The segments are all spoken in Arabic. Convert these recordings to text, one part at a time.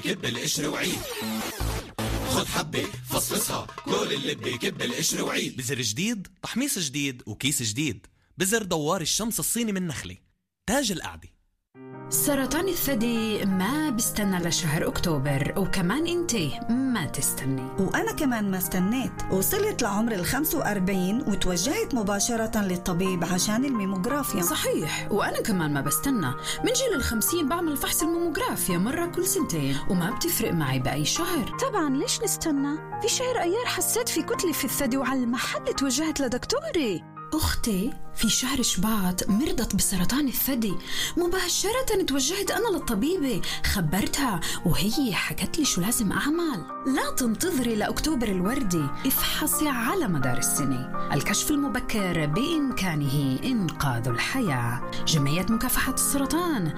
يكب القشر وعيد. خد حبة فصفصها، كل اللي بيكب القشر وعيد. بزر جديد، تحميص جديد، وكيس جديد. بزر دوار الشمس الصيني من نخلة، تاج القعدة. سرطان الثدي ما بيستنى لشهر أكتوبر، وكمان انتي ما تستني. وأنا كمان ما استنيت، وصلت لعمر 45 وتوجهت مباشرة للطبيب عشان الميموغرافيا. صحيح، وأنا كمان ما بستنى. من جيل 50 بعمل فحص الميموغرافيا مرة كل سنتين، وما بتفرق معي بأي شهر. طبعا ليش نستنى؟ في شهر أيار حسيت في كتلة في الثدي وعلى المحل توجهت لدكتوري. أختي في شهر شباط مرضت بسرطان الثدي، مباشرة توجهت أنا للطبيبة، خبرتها وهي حكت لي شو لازم أعمل. لا تنتظري لأكتوبر الوردي، افحصي على مدار السنة. الكشف المبكر بإمكانه إنقاذ الحياة. جمعية مكافحة السرطان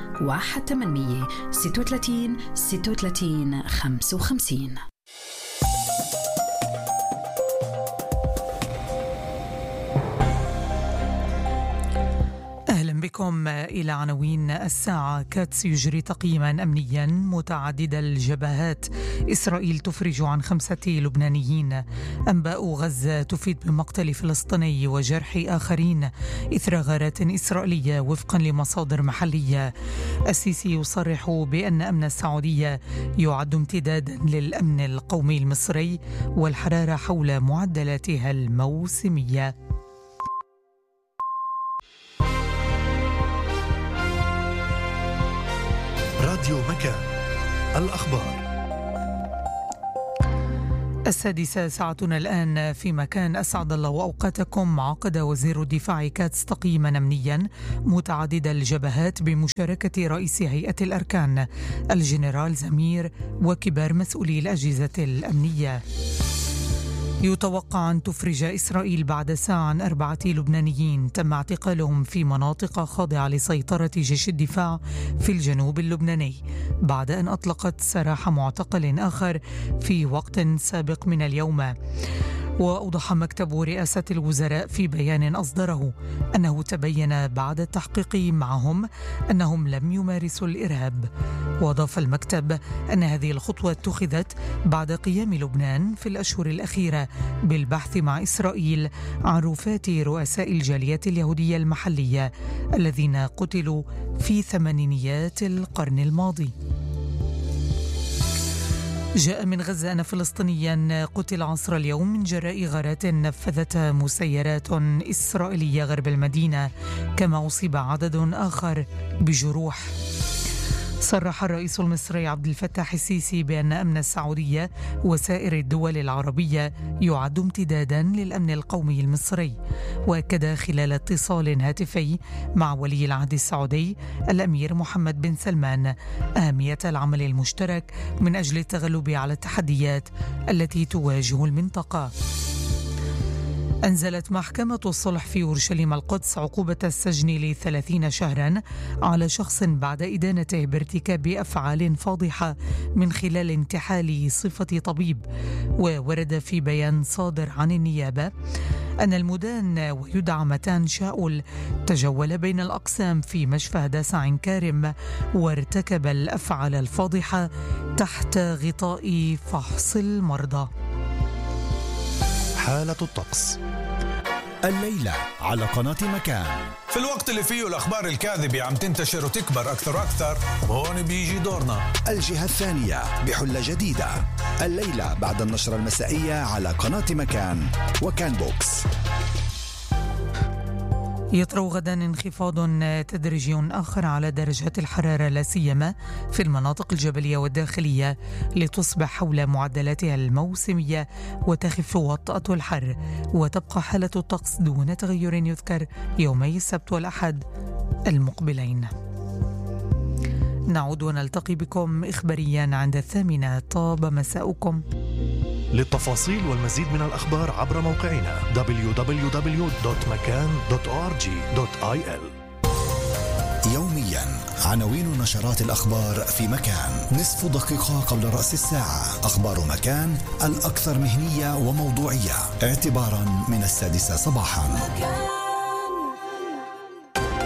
1-800-36-36-55. أهلا بكم إلى عناوين الساعة. كاتس يجري تقييما أمنيا متعدد الجبهات. إسرائيل تفرج عن 5 لبنانيين. أنباء غزة تفيد بمقتل فلسطيني وجرح آخرين إثر غارات إسرائيلية وفقا لمصادر محلية. السيسي يصرح بأن أمن السعودية يعد امتدادا للأمن القومي المصري، والحرارة حول معدلاتها الموسمية. راديو مكان، الأخبار 6:00 ساعتنا الآن في مكان. أسعد الله أوقاتكم. عقد وزير الدفاع كاتس تقييما أمنيا متعدد الجبهات بمشاركة رئيس هيئة الأركان الجنرال زمير وكبار مسؤولي الأجهزة الأمنية. يتوقع أن تفرج إسرائيل بعد ساعة عن 4 لبنانيين تم اعتقالهم في مناطق خاضعة لسيطرة جيش الدفاع في الجنوب اللبناني، بعد أن أطلقت سراح معتقل آخر في وقت سابق من اليوم. وأوضح مكتب رئاسة الوزراء في بيان أصدره أنه تبين بعد التحقيق معهم أنهم لم يمارسوا الإرهاب. وأضاف المكتب أن هذه الخطوة اتخذت بعد قيام لبنان في الأشهر الأخيرة بالبحث مع إسرائيل عن رفات رؤساء الجاليات اليهودية المحلية الذين قتلوا في ثمانينيات القرن الماضي. جاء من غزة أن فلسطينيا قتل عصر اليوم من جراء غارات نفذتها مسيرات إسرائيلية غرب المدينة، كما أصيب عدد آخر بجروح. صرح الرئيس المصري عبد الفتاح السيسي بأن أمن السعودية وسائر الدول العربية يعد امتدادا للأمن القومي المصري. وأكد خلال اتصال هاتفي مع ولي العهد السعودي الأمير محمد بن سلمان أهمية العمل المشترك من أجل التغلب على التحديات التي تواجه المنطقة. أنزلت محكمة الصلح في أورشليم القدس عقوبة السجن ل30 شهرا على شخص بعد إدانته بارتكاب أفعال فاضحة من خلال انتحال صفة طبيب. وورد في بيان صادر عن النيابة أن المدان ويدعى متان شاؤل تجول بين الأقسام في مشفى هداسة عين كارم، وارتكب الأفعال الفاضحة تحت غطاء فحص المرضى. حالة الطقس الليلة على قناة مكان. في الوقت اللي فيه الأخبار الكاذبة عم تنتشر وتكبر أكثر وأكثر، هون بيجي دورنا. الجهة الثانية بحلة جديدة الليلة بعد النشرة المسائية على قناة مكان وكان بوكس. يطرأ غدا انخفاض تدريجي آخر على درجات الحرارة لا سيما في المناطق الجبلية والداخلية لتصبح حول معدلاتها الموسمية وتخف وطأة الحر، وتبقى حالة الطقس دون تغير يذكر يومي السبت والأحد المقبلين. نعود ونلتقي بكم إخباريا عند 8. طاب مساؤكم. للتفاصيل والمزيد من الأخبار عبر موقعنا www.makan.org.il. يوميا عناوين نشرات الأخبار في مكان. نصف دقيقة قبل رأس الساعة أخبار مكان الأكثر مهنية وموضوعية اعتبارا من 6 صباحا.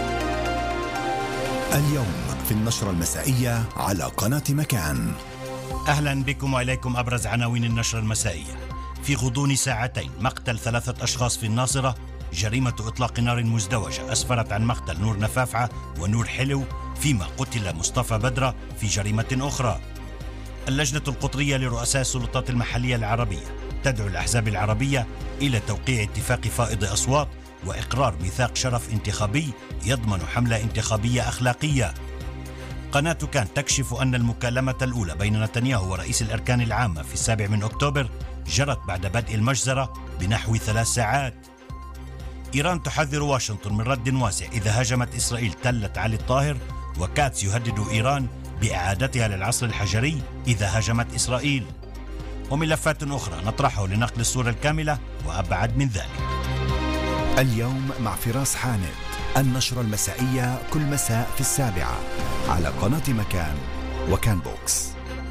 اليوم في النشرة المسائية على قناة مكان. أهلا بكم وإليكم أبرز عناوين النشرة المسائية. في غضون ساعتين مقتل 3 أشخاص في الناصرة. جريمة إطلاق نار مزدوجة أسفرت عن مقتل نور نفافعة ونور حلو، فيما قتل مصطفى بدرة في جريمة أخرى. اللجنة القطرية لرؤساء السلطات المحلية العربية تدعو الأحزاب العربية إلى توقيع اتفاق فائض أصوات وإقرار ميثاق شرف انتخابي يضمن حملة انتخابية أخلاقية. قناة كان تكشف أن المكالمة الأولى بين نتنياهو ورئيس الأركان العامة في 7 أكتوبر جرت بعد بدء المجزرة بنحو 3 ساعات. إيران تحذر واشنطن من رد واسع إذا هاجمت إسرائيل تلة علي الطاهر، وكاتس يهدد إيران بإعادتها للعصر الحجري إذا هاجمت إسرائيل. وملفات أخرى نطرحه لنقل الصورة الكاملة وأبعد من ذلك. اليوم مع فراس حامد، النشرة المسائية كل مساء في 7 على قناة مكان وكان بوكس.